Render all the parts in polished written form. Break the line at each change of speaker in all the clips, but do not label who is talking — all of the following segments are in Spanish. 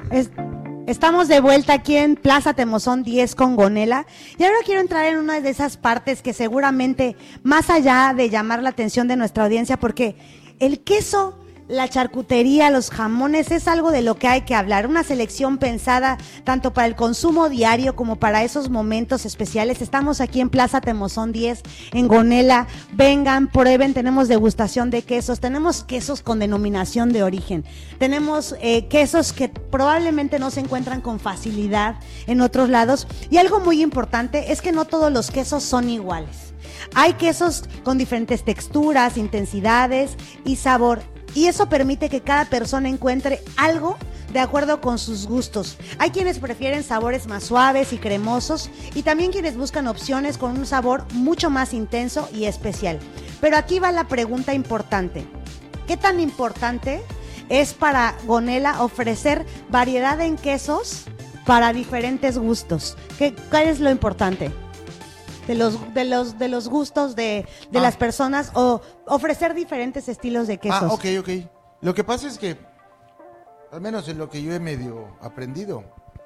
Es- Estamos de vuelta aquí en Plaza Temozón 10 con Gonela y ahora quiero entrar en una de esas partes que seguramente, más allá de llamar la atención de nuestra audiencia, porque el queso, la charcutería, los jamones es algo de lo que hay que hablar, una selección pensada tanto para el consumo diario como para esos momentos especiales. Estamos aquí en Plaza Temozón 10 en Gonela, vengan, prueben, tenemos degustación de quesos, tenemos quesos con denominación de origen, tenemos quesos que probablemente no se encuentran con facilidad en otros lados, y algo muy importante es que no todos los quesos son iguales. Hay quesos con diferentes texturas, intensidades y sabor, y eso permite que cada persona encuentre algo de acuerdo con sus gustos. Hay quienes prefieren sabores más suaves y cremosos, y también quienes buscan opciones con un sabor mucho más intenso y especial. Pero aquí va la pregunta importante. ¿Qué tan importante es para Gonela ofrecer variedad en quesos para diferentes gustos? ¿Cuál es lo importante? De los gustos de las personas, o ofrecer diferentes estilos de quesos.
Ok. Lo que pasa es que, al menos en lo que yo he medio aprendido,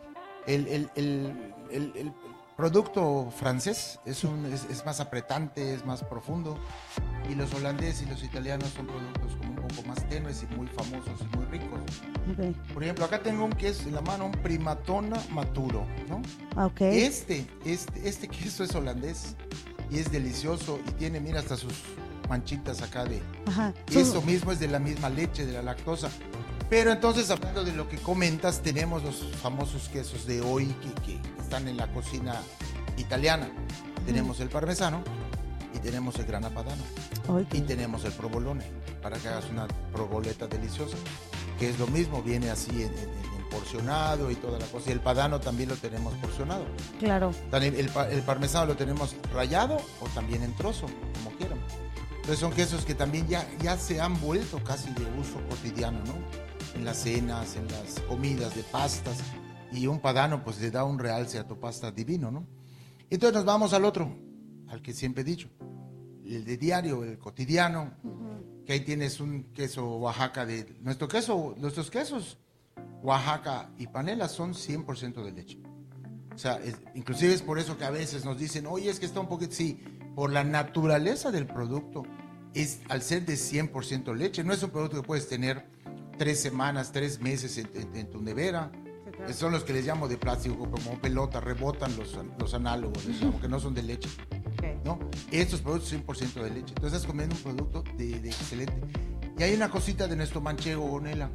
el producto francés es más apretante, es más profundo, y los holandeses y los italianos son productos como un poco más tenues y muy famosos y muy ricos.
Okay.
Por ejemplo, acá tengo un queso en la mano, un Primatona Maturo, ¿no?
Okay.
Este queso es holandés y es delicioso y tiene, mira, hasta sus manchitas acá de...
Ajá.
Eso mismo es de la misma leche, de la lactosa. Pero entonces, hablando de lo que comentas, tenemos los famosos quesos de hoy que están en la cocina italiana. Tenemos el parmesano y tenemos el grana padano.
Okay.
Y tenemos el provolone, para que hagas una provoleta deliciosa, que es lo mismo, viene así en porcionado y toda la cosa. Y el padano también lo tenemos porcionado.
Claro.
El parmesano lo tenemos rallado o también en trozo, como quieran. Entonces son quesos que también ya se han vuelto casi de uso cotidiano, ¿no? En las cenas, en las comidas de pastas. Y un padano pues le da un realce a tu pasta divino, ¿no? Entonces nos vamos al otro, al que siempre he dicho, el de diario, el cotidiano, que ahí tienes un queso Oaxaca nuestros quesos Oaxaca y panela son 100% de leche. O sea, inclusive es por eso que a veces nos dicen, oye, es que está un poquito... Sí, por la naturaleza del producto, al ser de 100% leche, no es un producto que puedes tener 3 semanas, 3 meses en tu nevera. Sí, claro. Son los que les llamo de plástico, como pelota, rebotan los análogos, que no son de leche. Okay. ¿No? Estos productos 100% de leche. Entonces estás comiendo un producto de excelente. Y hay una cosita de nuestro manchego, Gonela,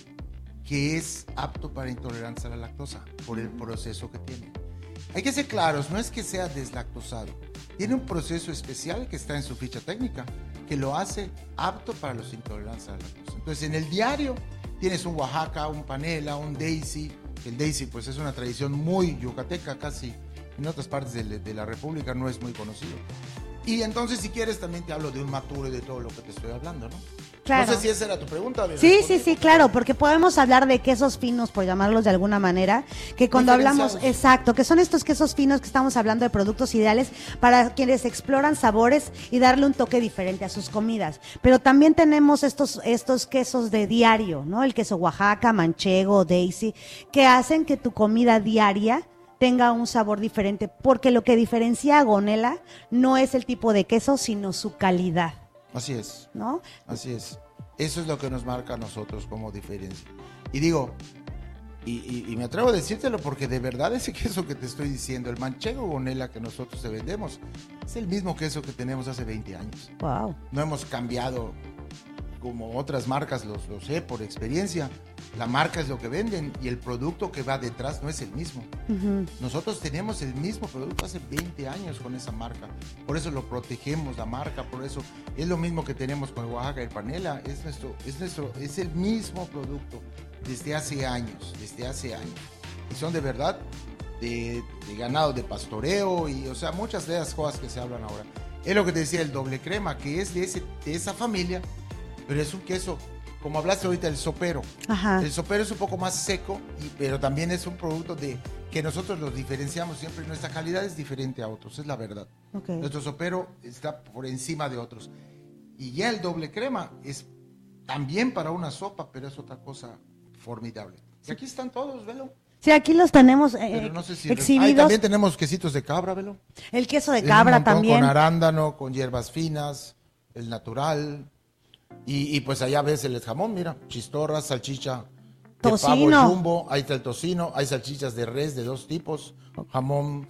que es apto para intolerancia a la lactosa, por el proceso que tiene. Hay que ser claros, no es que sea deslactosado. Tiene un proceso especial que está en su ficha técnica, que lo hace apto para los intolerantes a la lactosa. Entonces, en el diario tienes un Oaxaca, un panela, un Daisy. El Daisy, pues, es una tradición muy yucateca, casi en otras partes de la República no es muy conocido. Y entonces, si quieres, también te hablo de un Maturo y de todo lo que te estoy hablando, ¿no?
Claro.
No sé si esa era tu pregunta.
Sí, claro, porque podemos hablar de quesos finos, por llamarlos de alguna manera, que cuando hablamos, exacto, que son estos quesos finos que estamos hablando de productos ideales para quienes exploran sabores y darle un toque diferente a sus comidas. Pero también tenemos estos quesos de diario, ¿no? El queso Oaxaca, manchego, Daisy, que hacen que tu comida diaria tenga un sabor diferente, porque lo que diferencia a Gonela no es el tipo de queso, sino su calidad.
Así es.
¿No?
Así es. Eso es lo que nos marca a nosotros como diferencia. Y digo, y me atrevo a decírtelo porque de verdad ese queso que te estoy diciendo, el manchego Gonela que nosotros te vendemos, es el mismo queso que tenemos hace 20 años.
Wow.
No hemos cambiado como otras marcas, lo sé por experiencia. La marca es lo que venden y el producto que va detrás no es el mismo. Uh-huh. Nosotros tenemos el mismo producto hace 20 años con esa marca. Por eso lo protegemos, la marca, por eso es lo mismo que tenemos con el Oaxaca y el panela. Es el mismo producto desde hace años. Y son de verdad de ganado de pastoreo y, o sea, muchas de las cosas que se hablan ahora. Es lo que te decía, el doble crema, que es de esa familia, pero es un queso, como hablaste ahorita, el sopero. Ajá. El sopero es un poco más seco, pero también es un producto que nosotros los diferenciamos siempre. Nuestra calidad es diferente a otros, es la verdad. Okay. Nuestro sopero está por encima de otros. Y ya el doble crema es también para una sopa, pero es otra cosa formidable. Y aquí están todos, velo.
Sí, aquí los tenemos
Pero no sé si
exhibidos.
también tenemos quesitos de cabra, velo.
El queso de cabra
Un montón,
también.
con arándano, con hierbas finas, el natural. Y pues allá ves el jamón, mira, chistorra, salchicha de
Tocino.
pavo jumbo, ahí está el tocino, hay salchichas de res de 2 tipos, jamón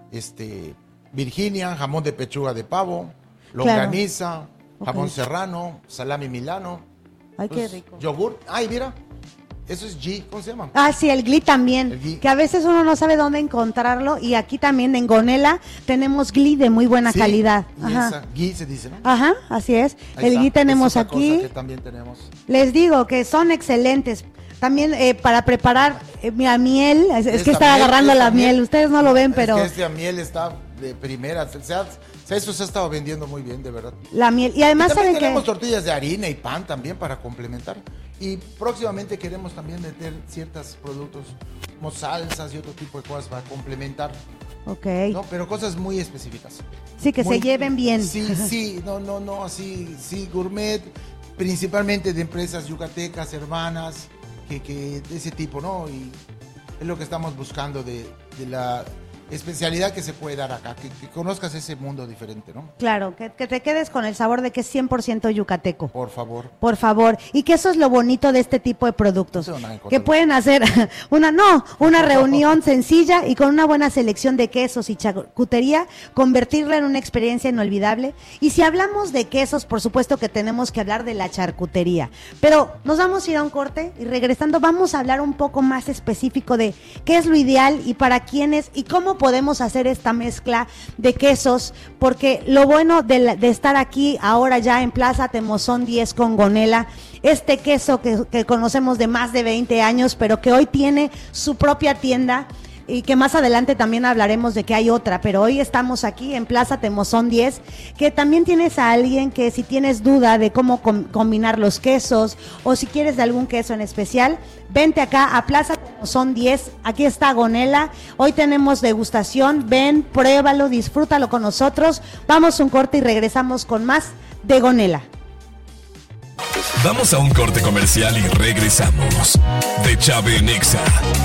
Virginia, jamón de pechuga de pavo, longaniza, jamón serrano, salami milano.
Ay, qué rico.
Yogur, ay, mira, eso es G, ¿cómo se llama?
Ah, sí, el ghee también,
El ghee.
que a veces uno no sabe dónde encontrarlo y aquí también en Gonela tenemos ghee de muy buena
Sí,
calidad.
y esa, G se dice, ¿no?
Ajá, así es.
Ahí
El
está,
ghee tenemos
es otra cosa
aquí.
que también tenemos.
Les digo que son excelentes. También para preparar la miel, es que
Esta
está
miel,
agarrando
esta
la miel, ustedes no lo ven, pero
Es que esta miel está de primera, eso se ha estado vendiendo muy bien, de verdad.
la miel. Y además
Y también
saben
tenemos
que
tortillas de harina y pan también para complementar. Y próximamente queremos también meter ciertos productos como salsas y otro tipo de cosas para complementar,
ok.
¿no? Pero cosas muy específicas.
Sí, que
Muy-
se lleven bien.
Sí, no, así, sí, gourmet, principalmente de empresas yucatecas, hermanas, que de ese tipo, ¿no? Y es lo que estamos buscando de la especialidad que se puede dar acá, que conozcas ese mundo diferente, ¿no?
Claro, que te quedes con el sabor de que es 100% yucateco.
Por favor.
Por favor, y que eso es lo bonito de este tipo de productos,
No tengo nada en contra
que
de-
pueden hacer una reunión sencilla y con una buena selección de quesos y charcutería, convertirla en una experiencia inolvidable. Y si hablamos de quesos, por supuesto que tenemos que hablar de la charcutería, pero nos vamos a ir a un corte y regresando vamos a hablar un poco más específico de qué es lo ideal y para quiénes y cómo podemos hacer esta mezcla de quesos, porque lo bueno de estar aquí ahora ya en Plaza Temozón 10 con Gonela, este queso que conocemos de más de 20 años, pero que hoy tiene su propia tienda y que más adelante también hablaremos de que hay otra, pero hoy estamos aquí en Plaza Temozón 10, que también tienes a alguien que si tienes duda de cómo combinar los quesos o si quieres de algún queso en especial, vente acá a Plaza Temozón 10, aquí está Gonela, hoy tenemos degustación, ven, pruébalo, disfrútalo con nosotros, vamos a un corte y regresamos con más de Gonela.
Vamos a un corte comercial y regresamos. De Chave en Exa.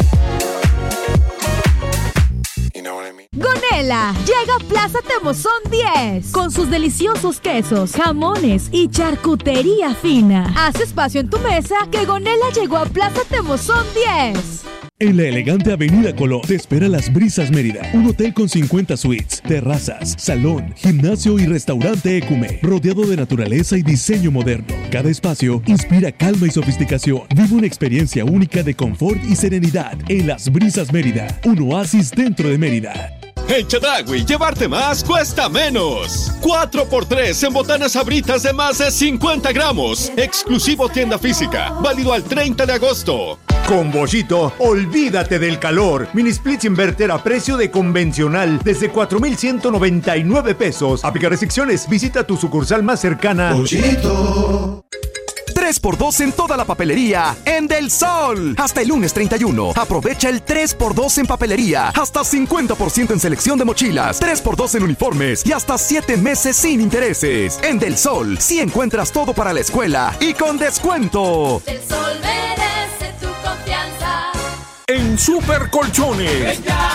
Gonela llega a Plaza Temozón 10 con sus deliciosos quesos, jamones y charcutería fina. Haz espacio en tu mesa que Gonela llegó a Plaza Temozón 10.
En la elegante Avenida Colón te espera Las Brisas Mérida, un hotel con 50 suites, terrazas, salón, gimnasio y restaurante Ecume, rodeado de naturaleza y diseño moderno. Cada espacio inspira calma y sofisticación. Vive una experiencia única de confort y serenidad en Las Brisas Mérida, un oasis dentro de Mérida.
En Chedraui, llevarte más cuesta menos. 4x3 en botanas Sabritas de más de 50 gramos. Exclusivo tienda física. Válido al 30 de agosto.
Con Bollito, olvídate del calor. Mini splits inverter a precio de convencional desde 4,199 pesos. Aplica restricciones. Visita tu sucursal más cercana.
Bollito. 3x2 en toda la papelería en Del Sol. Hasta el lunes 31. Aprovecha el 3x2 en papelería. Hasta 50% en selección de mochilas. 3x2 en uniformes. Y hasta 7 meses sin intereses. En Del Sol, sí encuentras todo para la escuela. Y con descuento.
Del Sol merece tu confianza.
En Super Colchones.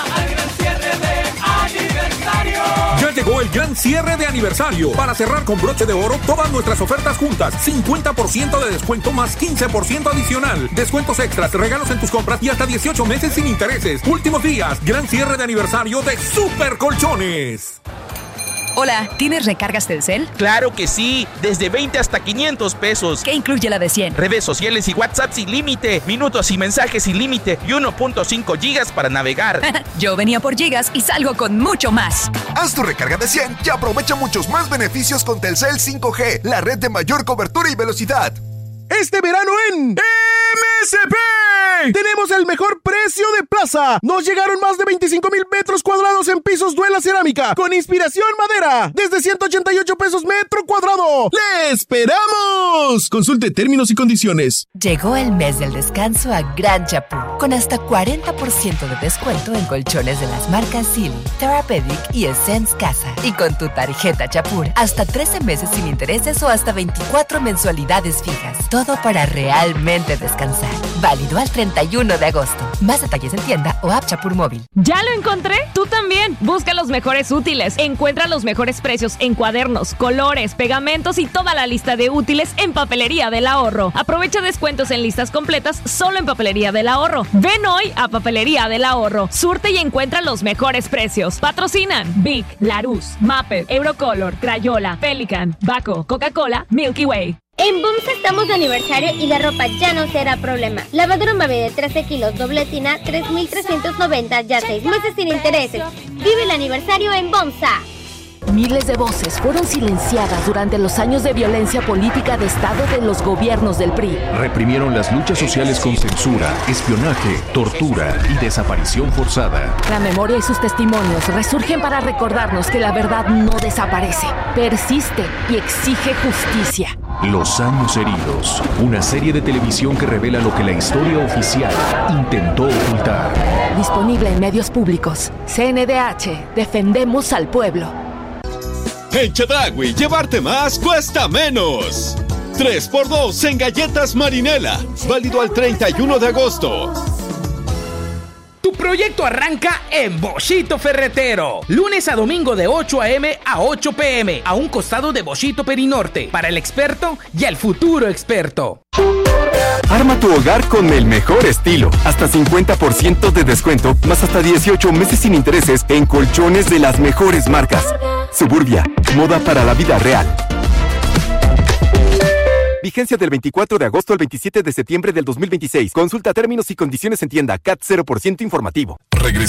Ya llegó el gran cierre de aniversario. Para cerrar con broche de oro todas nuestras ofertas juntas. 50% de descuento más 15% adicional. Descuentos extras, regalos en tus compras y hasta 18 meses sin intereses. Últimos días, gran cierre de aniversario de Super Colchones.
Hola, ¿tienes recargas Telcel?
Claro que sí, desde 20 hasta 500 pesos.
¿Qué incluye la de 100?
Redes sociales y WhatsApp sin límite, minutos y mensajes sin límite y 1.5 gigas para navegar.
Yo venía por gigas y salgo con mucho más.
Haz tu recarga de 100 y aprovecha muchos más beneficios con Telcel 5G, la red de mayor cobertura y velocidad.
Este verano en MSP tenemos el mejor precio de plaza. Nos llegaron más de 25,000 metros cuadrados en pisos Duela Cerámica con inspiración madera desde 188 pesos metro cuadrado. ¡Le esperamos! Consulte términos y condiciones.
Llegó el mes del descanso a Gran Chapú con hasta 40% de descuento en colchones de las marcas Silly, Therapeutic y Essence Casa. Y con tu tarjeta Chapur, hasta 13 meses sin intereses o hasta 24 mensualidades fijas. Todo para realmente descansar. Válido al 31 31 de agosto. Más detalles en tienda o app Chapur Móvil.
¿Ya lo encontré? Tú también. Busca los mejores útiles. Encuentra los mejores precios en cuadernos, colores, pegamentos y toda la lista de útiles en Papelería del Ahorro. Aprovecha descuentos en listas completas solo en Papelería del Ahorro. Ven hoy a Papelería del Ahorro. Surte y encuentra los mejores precios. Patrocinan Bic, Larousse, Maped, Eurocolor, Crayola, Pelican, Baco, Coca-Cola, Milky Way.
En Boomsa estamos de aniversario y la ropa ya no será problema. Lavadora Mave de 13 kilos, doble tina, 3,390, ya 6 meses sin intereses. Vive el aniversario en Boomsa.
Miles de voces fueron silenciadas durante los años de violencia política de Estado de los gobiernos del PRI.
Reprimieron las luchas sociales con censura, espionaje, tortura y desaparición forzada.
La memoria y sus testimonios resurgen para recordarnos que la verdad no desaparece, persiste y exige justicia.
Los años heridos, una serie de televisión que revela lo que la historia oficial intentó ocultar.
Disponible en medios públicos. CNDH, defendemos al pueblo.
En Chedraui, llevarte más cuesta menos. 3x2 en galletas Marinela. Válido al 31 de agosto.
Tu proyecto arranca en Boschito Ferretero. Lunes a domingo de 8 a.m. a 8 p.m. a un costado de Boschito Perinorte. Para el experto y el futuro experto.
Arma tu hogar con el mejor estilo. Hasta 50% de descuento, más hasta 18 meses sin intereses en colchones de las mejores marcas. Suburbia, moda para la vida real. Vigencia del 24 de agosto al 27 de septiembre del 2026. Consulta términos y condiciones en tienda. CAT 0% informativo.